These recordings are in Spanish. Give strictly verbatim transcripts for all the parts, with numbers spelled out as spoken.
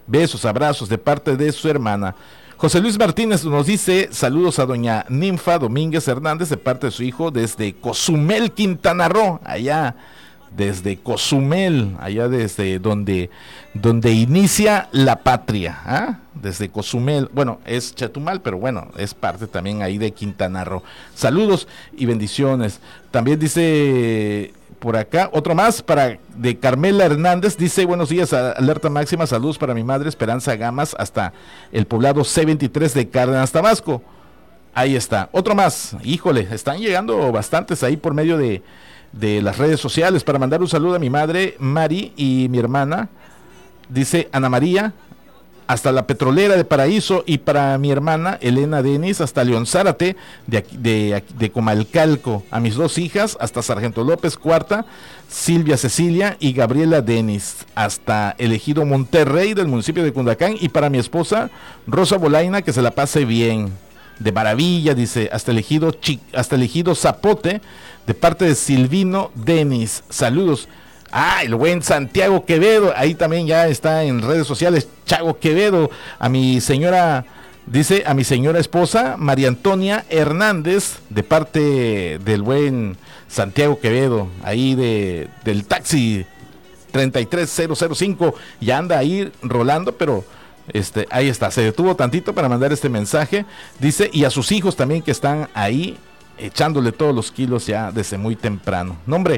Besos, abrazos de parte de su hermana. José Luis Martínez nos dice saludos a doña Ninfa Domínguez Hernández de parte de su hijo desde Cozumel, Quintana Roo, allá desde Cozumel, allá desde donde, donde inicia la patria, ¿ah? Desde Cozumel, bueno, es Chetumal, pero bueno, es parte también ahí de Quintana Roo. Saludos y bendiciones. También dice por acá, otro más para de Carmela Hernández, dice buenos días, alerta máxima, saludos para mi madre Esperanza Gamas hasta el poblado C veintitrés de Cárdenas, Tabasco. Ahí está, otro más, híjole, están llegando bastantes ahí por medio de de las redes sociales para mandar un saludo a mi madre Mari y mi hermana, dice Ana María, hasta la Petrolera de Paraíso, y para mi hermana Elena Denis hasta León Zárate de, aquí, de, de Comalcalco, a mis dos hijas hasta Sargento López Cuarta, Silvia Cecilia y Gabriela Denis hasta el ejido Monterrey del municipio de Cundacán, y para mi esposa Rosa Bolaina, que se la pase bien, de maravilla, dice, hasta el ejido, Chi, hasta el ejido Zapote, de parte de Silvino Denis, saludos. Ah, el buen Santiago Quevedo, ahí también ya está en redes sociales, Chago Quevedo, a mi señora, dice, a mi señora esposa, María Antonia Hernández, de parte del buen Santiago Quevedo, ahí de, del taxi treinta y tres cero cero cinco, ya anda ahí rolando, pero este, ahí está, se detuvo tantito para mandar este mensaje, dice, y a sus hijos también que están ahí, echándole todos los kilos ya desde muy temprano. No, hombre,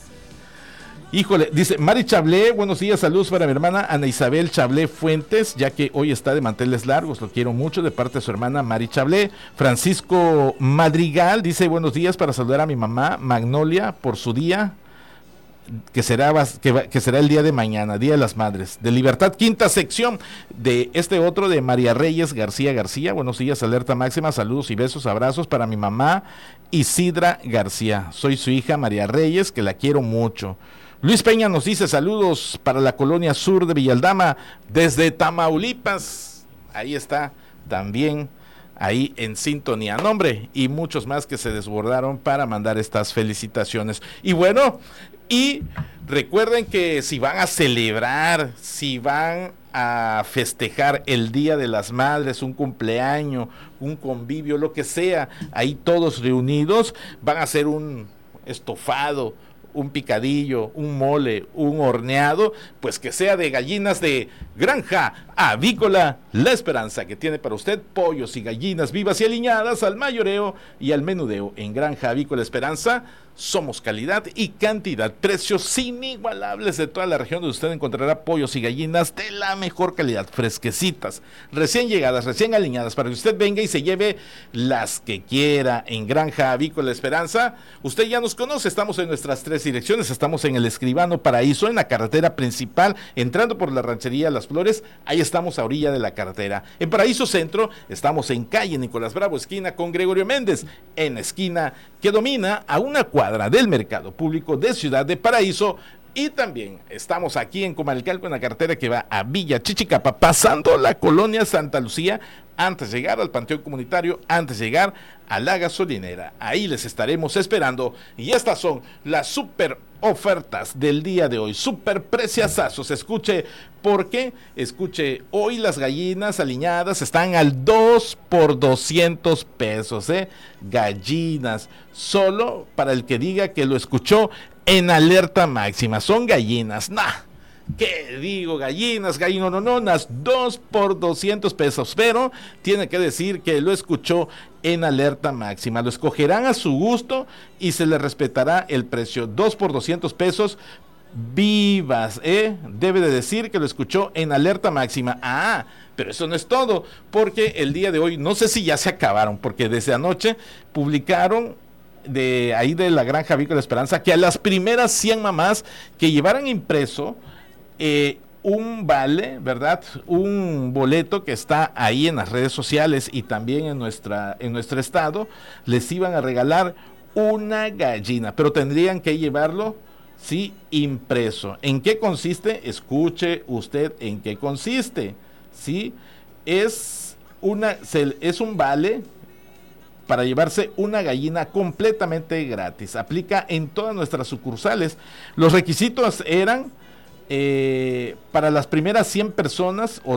híjole, dice Mari Chablé, buenos días, saludos para mi hermana Ana Isabel Chablé Fuentes, ya que hoy está de manteles largos, lo quiero mucho, de parte de su hermana Mari Chablé. Francisco Madrigal dice buenos días para saludar a mi mamá Magnolia por su día, que será, que, que será el día de mañana, Día de las Madres, de Libertad, quinta sección, de este otro de María Reyes García García, buenos días, alerta máxima, saludos y besos, abrazos para mi mamá Isidra García, soy su hija María Reyes, que la quiero mucho. Luis Peña nos dice saludos para la colonia sur de Villaldama, desde Tamaulipas, ahí está, también ahí en sintonía, nombre, y muchos más que se desbordaron para mandar estas felicitaciones. Y bueno, y recuerden que si van a celebrar, si van a festejar el Día de las Madres, un cumpleaños, un convivio, lo que sea, ahí todos reunidos, van a hacer un estofado, un picadillo, un mole, un horneado, pues que sea de gallinas de Granja Avícola La Esperanza, que tiene para usted pollos y gallinas vivas y aliñadas al mayoreo y al menudeo. En Granja Avícola Esperanza somos calidad y cantidad, precios inigualables de toda la región, donde usted encontrará pollos y gallinas de la mejor calidad, fresquecitas, recién llegadas, recién aliñadas, para que usted venga y se lleve las que quiera. En Granja Avícola Esperanza, usted ya nos conoce, estamos en nuestras tres direcciones, estamos en el Escribano Paraíso, en la carretera principal, entrando por la ranchería Las Flores, ahí estamos a orilla de la carretera. En Paraíso Centro, estamos en calle Nicolás Bravo, esquina con Gregorio Méndez, en esquina que domina a una cuadra del mercado público de Ciudad de Paraíso. Y también estamos aquí en Comalcalco, en la carretera que va a Villa Chichicapa, pasando la colonia Santa Lucía, antes de llegar al Panteón Comunitario, antes de llegar a la gasolinera. Ahí les estaremos esperando. Y estas son las super ofertas del día de hoy, super preciazazos. Escuche, porque escuche, hoy las gallinas aliñadas están al dos por doscientos pesos, ¿eh? Gallinas, solo para el que diga que lo escuchó en alerta máxima. Son gallinas, nah. ¿Qué digo? Gallinas, gallinononas, dos por doscientos pesos, pero tiene que decir que lo escuchó en alerta máxima. Lo escogerán a su gusto y se le respetará el precio. Dos por doscientos pesos vivas, ¿eh? Debe de decir que lo escuchó en alerta máxima. Ah, pero eso no es todo, porque el día de hoy, no sé si ya se acabaron, porque desde anoche publicaron de ahí de la Granja Avícola Esperanza que a las primeras cien mamás que llevaran impreso Eh, un vale, ¿verdad? Un boleto que está ahí en las redes sociales y también en nuestra en nuestro estado, les iban a regalar una gallina, pero tendrían que llevarlo, sí, impreso. ¿En qué consiste? Escuche usted en qué consiste, ¿sí? Es una es un vale para llevarse una gallina completamente gratis. Aplica en todas nuestras sucursales. Los requisitos eran Eh, para las primeras cien personas o